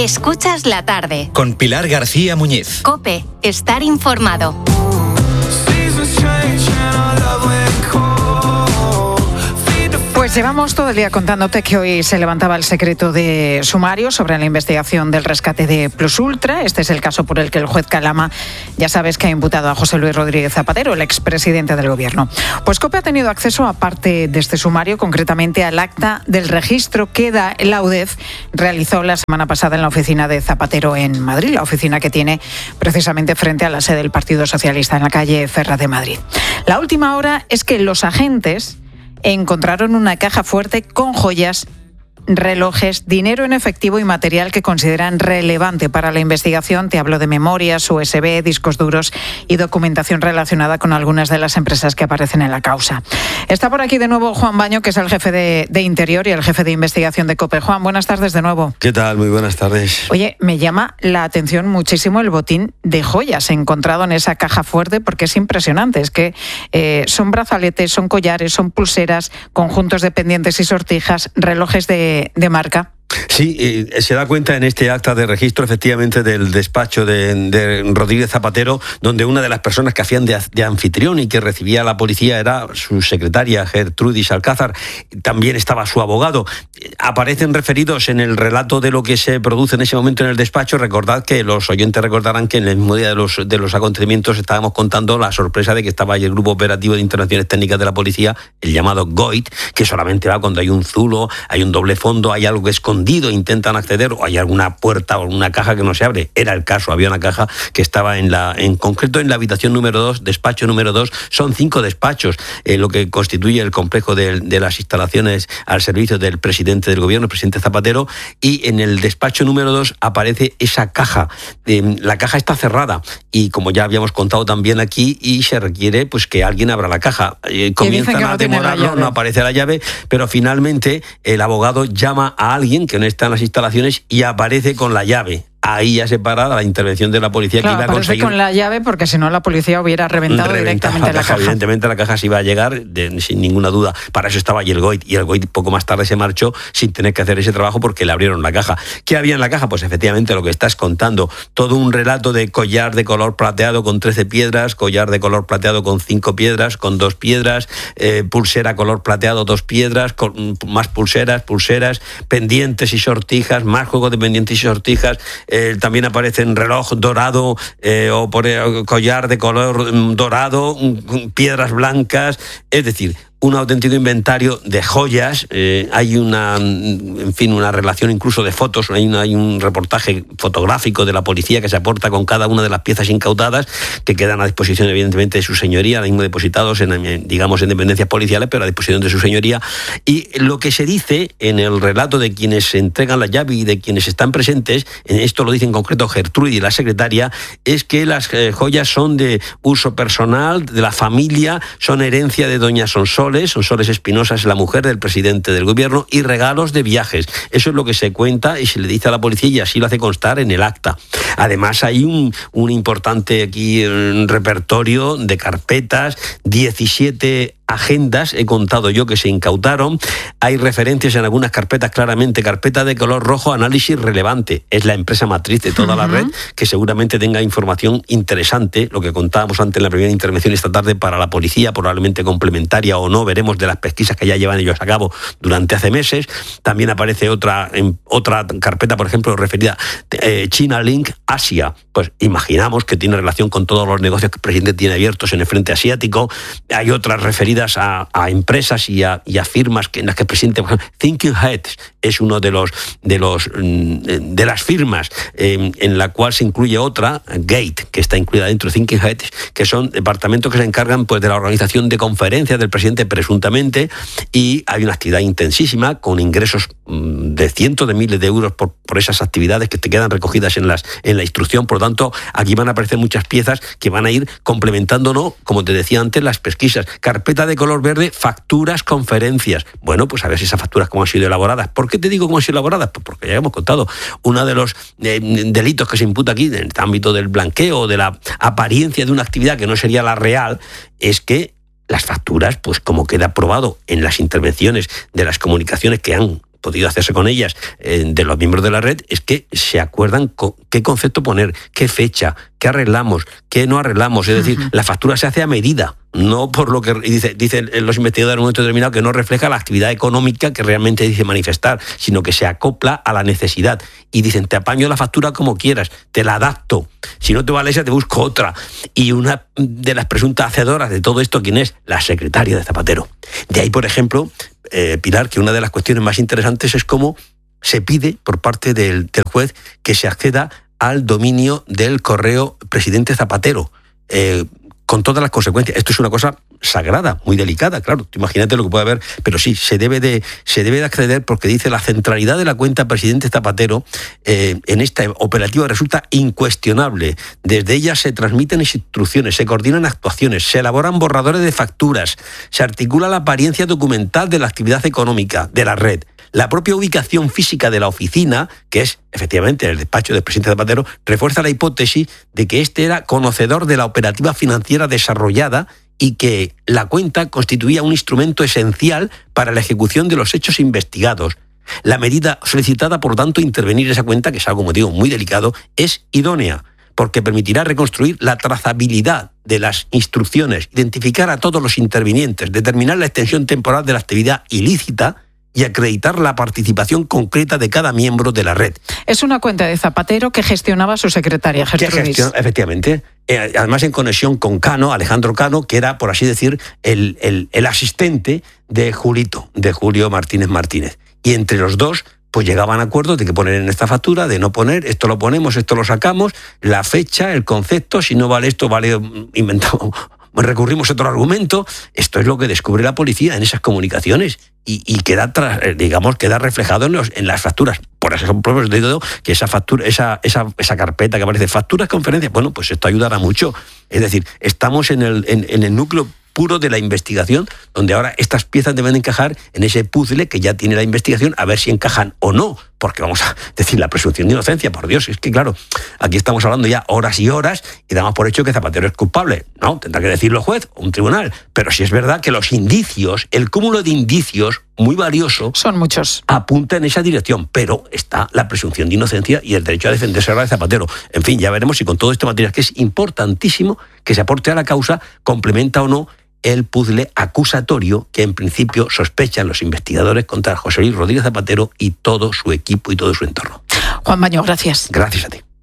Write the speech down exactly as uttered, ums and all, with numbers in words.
Escuchas la tarde. Con Pilar García Muñiz. COPE. Estar informado. Pues llevamos todo el día contándote que hoy se levantaba el secreto de sumario sobre la investigación del rescate de Plus Ultra. Este es el caso por el que el juez Calama, ya sabes que ha imputado a José Luis Rodríguez Zapatero, el expresidente del Gobierno. Pues COPE ha tenido acceso a parte de este sumario, concretamente al acta del registro que la U D E F realizó la semana pasada en la oficina de Zapatero en Madrid, la oficina que tiene precisamente frente a la sede del Partido Socialista en la calle Ferraz de Madrid. La última hora es que los agentes encontraron una caja fuerte con joyas, relojes, dinero en efectivo y material que consideran relevante para la investigación. Te hablo de memorias, U S B, discos duros y documentación relacionada con algunas de las empresas que aparecen en la causa. Está por aquí de nuevo Juan Baño, que es el jefe de, de Interior y el jefe de investigación de COPE. Juan, buenas tardes de nuevo. ¿Qué tal? Muy buenas tardes. Oye, me llama la atención muchísimo el botín de joyas encontrado en esa caja fuerte, porque es impresionante. Es que eh, son brazaletes, son collares, son pulseras, conjuntos de pendientes y sortijas, relojes de de marca. Sí, eh, se da cuenta en este acta de registro efectivamente del despacho de, de Rodríguez Zapatero, donde una de las personas que hacían de, de anfitrión y que recibía a la policía era su secretaria, Gertrudis Alcázar. También estaba su abogado. Aparecen referidos en el relato de lo que se produce en ese momento en el despacho. Recordad que los oyentes recordarán que en el mismo día de los, de los acontecimientos estábamos contando la sorpresa de que estaba ahí el Grupo Operativo de Intervenciones Técnicas de la Policía, el llamado GOIT, que solamente va cuando hay un zulo, hay un doble fondo, hay algo escondido, intentan acceder o hay alguna puerta o una caja que no se abre. Era el caso, había una caja que estaba en la, en concreto en la habitación número dos, despacho número dos. Son cinco despachos, eh, lo que constituye el complejo de, de las instalaciones al servicio del presidente del Gobierno, el presidente Zapatero, y en el despacho número dos aparece esa caja. Eh, la caja está cerrada y, como ya habíamos contado también aquí, y se requiere pues que alguien abra la caja. Eh, comienzan a demorarlo, no aparece la llave, pero finalmente el abogado llama a alguien que no está en las instalaciones y aparece con la llave. Ahí ya se para la intervención de la policía, claro, que iba a conseguir... con la llave, porque si no la policía hubiera reventado directamente la caja. Evidentemente la caja se iba a llegar, de, sin ninguna duda. Para eso estaba ahí el GOIT, y el GOIT poco más tarde se marchó sin tener que hacer ese trabajo porque le abrieron la caja. ¿Qué había en la caja? Pues efectivamente lo que estás contando, todo un relato de collar de color plateado con trece piedras, collar de color plateado con cinco piedras, con dos piedras, eh, pulsera color plateado, dos piedras, con más pulseras, pulseras, pendientes y sortijas, más juego de pendientes y sortijas. Eh, también aparecen reloj dorado eh, o por, eh, collar de color dorado, piedras blancas, es decir, un auténtico inventario de joyas. Eh, hay una, en fin, una relación incluso de fotos. Hay, una, hay un reportaje fotográfico de la policía que se aporta con cada una de las piezas incautadas, que quedan a disposición evidentemente de su señoría, ahora mismo depositados en, digamos, en dependencias policiales, pero a disposición de su señoría. Y lo que se dice en el relato de quienes entregan la llave y de quienes están presentes, en esto lo dice en concreto Gertrudis, la secretaria, es que las eh, joyas son de uso personal, de la familia, son herencia de doña Sonsoles. Sonsoles Espinosa es la mujer del presidente del Gobierno, y regalos de viajes. Eso es lo que se cuenta y se le dice a la policía, y así lo hace constar en el acta. Además hay un, un importante aquí un repertorio de carpetas, diecisiete agendas, he contado yo, que se incautaron. Hay referencias en algunas carpetas, claramente, carpeta de color rojo, análisis relevante. Es la empresa matriz de toda uh-huh. la red, que seguramente tenga información interesante, lo que contábamos antes en la primera intervención esta tarde, para la policía, probablemente complementaria o no, veremos, de las pesquisas que ya llevan ellos a cabo durante hace meses. También aparece otra, en, otra carpeta, por ejemplo, referida eh, China Link Asia. Pues imaginamos que tiene relación con todos los negocios que el presidente tiene abiertos en el frente asiático. Hay otras referidas A, a empresas y a, y a firmas que, en las que el presidente, por ejemplo, Thinking Heads es uno de los de los de las firmas eh, en la cual se incluye otra, Gate, que está incluida dentro de Thinking Heads, que son departamentos que se encargan pues de la organización de conferencias del presidente presuntamente, y hay una actividad intensísima con ingresos de cientos de miles de euros por, por esas actividades que te quedan recogidas en las en la instrucción. Por lo tanto, aquí van a aparecer muchas piezas que van a ir complementándonos, como te decía antes, las pesquisas. Carpeta de color verde, facturas, conferencias. Bueno, pues a ver si esas facturas cómo han sido elaboradas. ¿Por qué te digo cómo han sido elaboradas? Pues porque ya hemos contado, uno de los eh, delitos que se imputa aquí en el ámbito del blanqueo, de la apariencia de una actividad que no sería la real, es que las facturas, pues como queda probado en las intervenciones de las comunicaciones que han podido hacerse con ellas, eh, de los miembros de la red, es que se acuerdan co- qué concepto poner, qué fecha, qué arreglamos, qué no arreglamos. Es decir, uh-huh. la factura se hace a medida, no por lo que dice, dicen los investigadores en un momento determinado, que no refleja la actividad económica que realmente dice manifestar, sino que se acopla a la necesidad. Y dicen, te apaño la factura como quieras, te la adapto. Si no te vale esa, te busco otra. Y una de las presuntas hacedoras de todo esto, ¿quién es? La secretaria de Zapatero. De ahí, por ejemplo, eh, Pilar, que una de las cuestiones más interesantes es cómo se pide por parte del, del juez que se acceda al dominio del correo presidente Zapatero, eh, con todas las consecuencias. Esto es una cosa sagrada, muy delicada, claro, imagínate lo que puede haber, pero sí, se debe de, se debe de acceder porque dice la centralidad de la cuenta presidente Zapatero eh, en esta operativa resulta incuestionable. Desde ella se transmiten instrucciones, se coordinan actuaciones, se elaboran borradores de facturas, se articula la apariencia documental de la actividad económica de la red. La propia ubicación física de la oficina, que es efectivamente el despacho del presidente Zapatero, refuerza la hipótesis de que éste era conocedor de la operativa financiera desarrollada y que la cuenta constituía un instrumento esencial para la ejecución de los hechos investigados. La medida solicitada, por tanto, intervenir esa cuenta, que es algo, como digo, muy delicado, es idónea, porque permitirá reconstruir la trazabilidad de las instrucciones, identificar a todos los intervinientes, determinar la extensión temporal de la actividad ilícita y acreditar la participación concreta de cada miembro de la red. Es una cuenta de Zapatero que gestionaba su secretaria, Gertrudis. Gestión, efectivamente. Eh, además, en conexión con Cano, Alejandro Cano, que era, por así decir, el, el, el asistente de Julito, de Julio Martínez Martínez. Y entre los dos, pues llegaban a acuerdos de que poner en esta factura, de no poner, esto lo ponemos, esto lo sacamos, la fecha, el concepto, si no vale esto, vale inventado. Recurrimos a otro argumento. Esto es lo que descubre la policía en esas comunicaciones y, y queda, tras, digamos, queda reflejado en, los, en las facturas. Por ejemplo, os digo que esa factura, esa, esa, esa carpeta que aparece, facturas, conferencias, bueno, pues esto ayudará mucho. Es decir, estamos en el, en, en el núcleo puro de la investigación, donde ahora estas piezas deben encajar en ese puzzle que ya tiene la investigación, a ver si encajan o no, porque vamos a decir la presunción de inocencia, por Dios, es que claro, aquí estamos hablando ya horas y horas y damos por hecho que Zapatero es culpable. No, tendrá que decirlo el juez o un tribunal, pero sí es verdad que los indicios, el cúmulo de indicios muy valioso, son muchos, apunta en esa dirección, pero está la presunción de inocencia y el derecho a defenderse ahora de Zapatero. En fin, ya veremos si con todo este material, que es importantísimo que se aporte a la causa, complementa o no el puzzle acusatorio que en principio sospechan los investigadores contra José Luis Rodríguez Zapatero y todo su equipo y todo su entorno. Juan Baño, gracias. Gracias a ti.